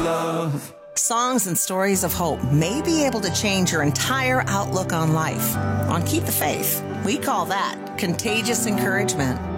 love. Songs and stories of hope may be able to change your entire outlook on life. On Keep the Faith, we call that contagious encouragement.